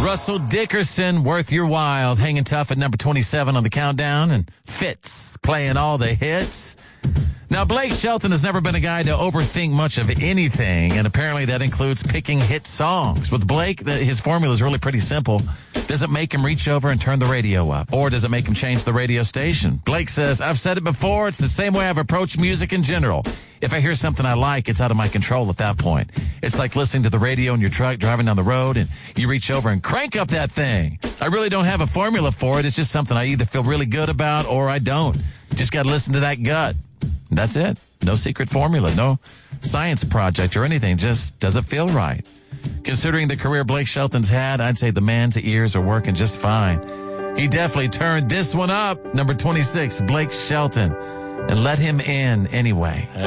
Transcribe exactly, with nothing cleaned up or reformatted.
Russell Dickerson, Worth Your While, hanging tough at number twenty-seven on the countdown, and Fitz playing all the hits. Now, Blake Shelton has never been a guy to overthink much of anything, and apparently that includes picking hit songs. With Blake, the, his formula is really pretty simple. Does it make him reach over and turn the radio up? Or does it make him change the radio station? Blake says, I've said it before, it's the same way I've approached music in general. If I hear something I like, it's out of my control at that point. It's like listening to the radio in your truck, driving down the road, and you reach over and crank up that thing. I really don't have a formula for it. It's just something I either feel really good about or I don't. Just got to listen to that gut. That's it. No secret formula, no science project or anything. Just does it feel right? Considering the career Blake Shelton's had, I'd say the man's ears are working just fine. He definitely turned this one up. Number twenty-six, Blake Shelton. And let him in anyway.